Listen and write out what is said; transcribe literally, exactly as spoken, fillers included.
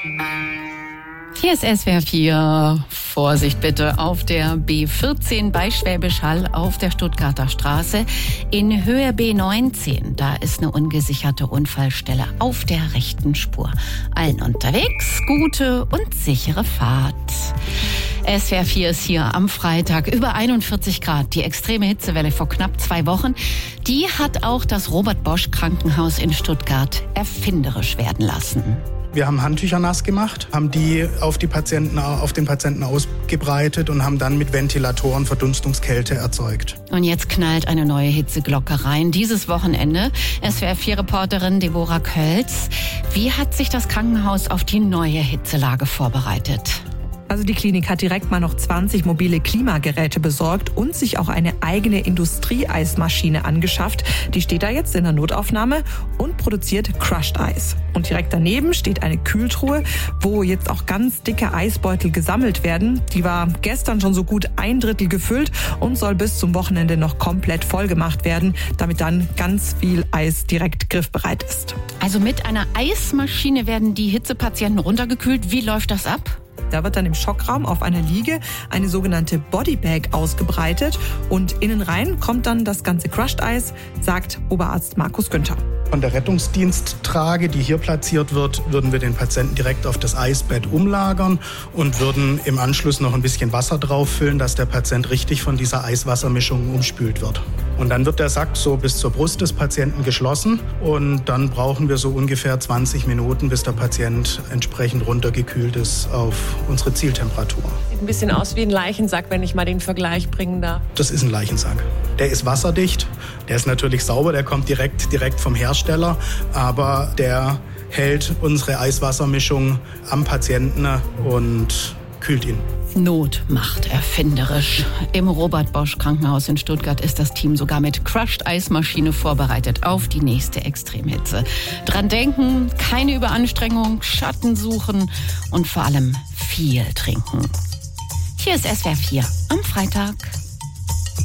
Hier ist S W R vier. Vorsicht bitte auf der B vierzehn bei Schwäbisch Hall auf der Stuttgarter Straße. In Höhe B neunzehn, da ist eine ungesicherte Unfallstelle auf der rechten Spur. Allen unterwegs, gute und sichere Fahrt. S W R vier ist hier am Freitag über einundvierzig Grad. Die extreme Hitzewelle vor knapp zwei Wochen, die hat auch das Robert-Bosch-Krankenhaus in Stuttgart erfinderisch werden lassen. Wir haben Handtücher nass gemacht, haben die auf, die Patienten, auf den Patienten ausgebreitet und haben dann mit Ventilatoren Verdunstungskälte erzeugt. Und jetzt knallt eine neue Hitzeglocke rein. Dieses Wochenende S W R vier Reporterin Deborah Kölz. Wie hat sich das Krankenhaus auf die neue Hitzelage vorbereitet? Also die Klinik hat direkt mal noch zwanzig mobile Klimageräte besorgt und sich auch eine eigene Industrieeismaschine angeschafft. Die steht da jetzt in der Notaufnahme und produziert Crushed Eis. Und direkt daneben steht eine Kühltruhe, wo jetzt auch ganz dicke Eisbeutel gesammelt werden. Die war gestern schon so gut ein Drittel gefüllt und soll bis zum Wochenende noch komplett voll gemacht werden, damit dann ganz viel Eis direkt griffbereit ist. Also mit einer Eismaschine werden die Hitzepatienten runtergekühlt. Wie läuft das ab? Da wird dann im Schockraum auf einer Liege eine sogenannte Bodybag ausgebreitet und innen rein kommt dann das ganze Crushed Eis, sagt Oberarzt Markus Günther. Von der Rettungsdiensttrage, die hier platziert wird, würden wir den Patienten direkt auf das Eisbett umlagern und würden im Anschluss noch ein bisschen Wasser drauf füllen, dass der Patient richtig von dieser Eiswassermischung umspült wird. Und dann wird der Sack so bis zur Brust des Patienten geschlossen und dann brauchen wir so ungefähr zwanzig Minuten, bis der Patient entsprechend runtergekühlt ist auf unsere Zieltemperatur. Sieht ein bisschen aus wie ein Leichensack, wenn ich mal den Vergleich bringen darf. Das ist ein Leichensack. Der ist wasserdicht, der ist natürlich sauber, der kommt direkt, direkt vom Hersteller, aber der hält unsere Eiswassermischung am Patienten und kühlt ihn. Not macht erfinderisch. Im Robert-Bosch-Krankenhaus in Stuttgart ist das Team sogar mit Crushed-Eismaschine vorbereitet auf die nächste Extremhitze. Dran denken, keine Überanstrengung, Schatten suchen und vor allem viel trinken. Hier ist S W R vier am Freitag.